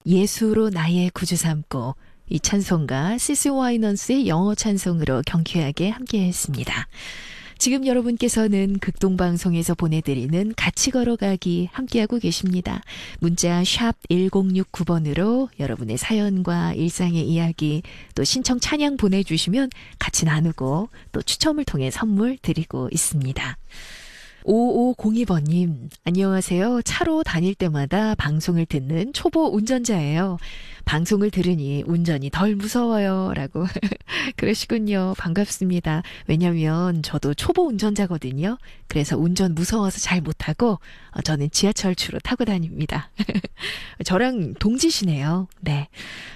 예수로 나의 구주 삼고, 이 찬송가 시스 와이넌스의 영어 찬송으로 경쾌하게 함께했습니다. 지금 여러분께서는 극동방송에서 보내드리는 같이 걸어가기 함께하고 계십니다. 문자 샵 1069번으로 여러분의 사연과 일상의 이야기 또 신청 찬양 보내주시면 같이 나누고 또 추첨을 통해 선물 드리고 있습니다. 5502번님, 안녕하세요. 차로 다닐 때마다 방송을 듣는 초보 운전자예요. 방송을 들으니 운전이 덜 무서워요. 라고. 그러시군요. 반갑습니다. 왜냐면 저도 초보 운전자거든요. 그래서 운전 무서워서 잘 못하고 저는 지하철 주로 타고 다닙니다. 저랑 동지시네요. 네.